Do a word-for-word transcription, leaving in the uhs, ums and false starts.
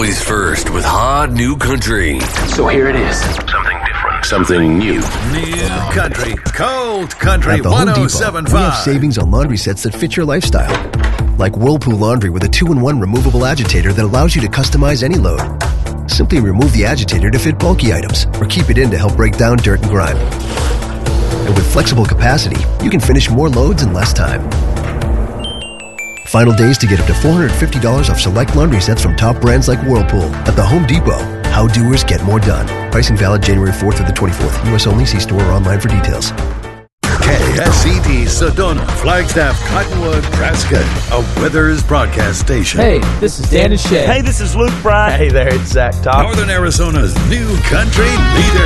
always first with hot new country. So here it is. Something different. Something new. New country. Cold country. At the Home Depot, ten75. we have savings on laundry sets that fit your lifestyle. Like Whirlpool Laundry with a two in one removable agitator that allows you to customize any load. Simply remove the agitator to fit bulky items or keep it in to help break down dirt and grime. And with flexible capacity, you can finish more loads in less time. Final days to get up to four hundred fifty dollars off select laundry sets from top brands like Whirlpool. At the Home Depot, how doers get more done. Pricing valid January fourth through the twenty-fourth. U S only. See store or online for details. K S E D Sedona, Flagstaff, Cottonwood, Nebraska, a Withers broadcast station. Hey, this is Dan and Shay. Hey, this is Luke Bryan. Hey there, it's Zach Top. Northern Arizona's new country leader.